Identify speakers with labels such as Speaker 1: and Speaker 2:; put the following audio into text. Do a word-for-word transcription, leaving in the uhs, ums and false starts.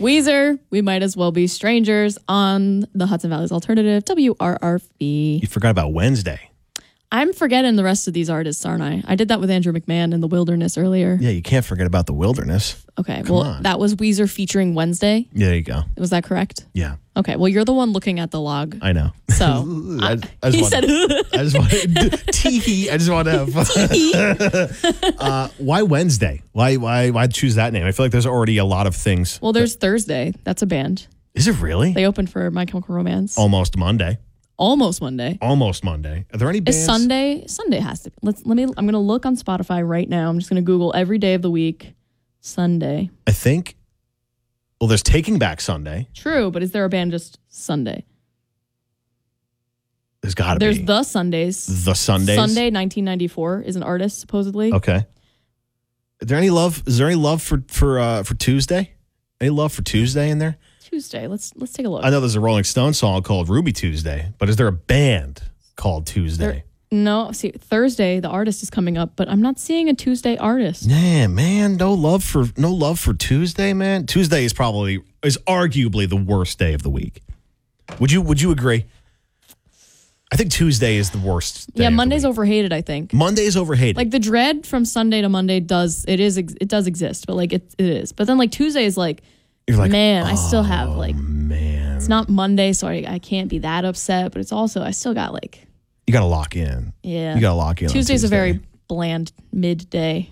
Speaker 1: Weezer, we might as well be strangers on the Hudson Valley's alternative, W R R V.
Speaker 2: You forgot about Wednesday.
Speaker 1: I'm forgetting the rest of these artists, aren't I? I did that with Andrew McMahon in The Wilderness earlier.
Speaker 2: Yeah, you can't forget about the Wilderness.
Speaker 1: Okay,
Speaker 2: Come
Speaker 1: well,
Speaker 2: on.
Speaker 1: that was Weezer featuring Wednesday.
Speaker 2: Yeah, there you go.
Speaker 1: Was that correct?
Speaker 2: Yeah,
Speaker 1: Okay, well, you're the one looking at the log.
Speaker 2: I know.
Speaker 1: So
Speaker 2: I, I just
Speaker 1: he
Speaker 2: wanted-
Speaker 1: said,
Speaker 2: I just want tee I just want to have uh, why Wednesday? Why why why choose that name? I feel like there's already a lot of things.
Speaker 1: well, there's Thursday. That's a band.
Speaker 2: Is it really?
Speaker 1: They opened for My Chemical Romance.
Speaker 2: Almost Monday.
Speaker 1: Almost Monday.
Speaker 2: Almost Monday. Are there any bands?
Speaker 1: Is Sunday? Sunday has to. Let's let me. I'm gonna look on Spotify right now. I'm just gonna Google every day of the week. Sunday.
Speaker 2: I think. Well, there's Taking Back Sunday.
Speaker 1: True, but is there a band just Sunday?
Speaker 2: There's got to
Speaker 1: There's
Speaker 2: be.
Speaker 1: the Sundays.
Speaker 2: The Sundays.
Speaker 1: Sunday nineteen ninety-four is an artist supposedly.
Speaker 2: Okay. Is there any love? Is there any love for for uh, for Tuesday? Any love for Tuesday in there?
Speaker 1: Tuesday. Let's let's take a look.
Speaker 2: I know there's a Rolling Stone song called Ruby Tuesday, but is there a band called Tuesday?
Speaker 1: There- no, see Thursday the artist is coming up, but I'm not seeing a Tuesday artist.
Speaker 2: Yeah, man, no love for no love for Tuesday, man. Tuesday is probably is arguably the worst day of the week. Would you Would you agree? I think Tuesday is the worst. Day
Speaker 1: Yeah,
Speaker 2: of the
Speaker 1: Monday's
Speaker 2: week.
Speaker 1: overhated, I think.
Speaker 2: Monday is overhated.
Speaker 1: Like the dread from Sunday to Monday does it is it does exist, but like it it is. But then like Tuesday is like,
Speaker 2: You're like,
Speaker 1: man, I still have
Speaker 2: oh,
Speaker 1: like
Speaker 2: man.
Speaker 1: it's not Monday, so I, I can't be that upset, but it's also I still got like
Speaker 2: You got to lock in.
Speaker 1: yeah.
Speaker 2: You got to lock in. on
Speaker 1: Tuesday's a
Speaker 2: Tuesday.
Speaker 1: very bland midday.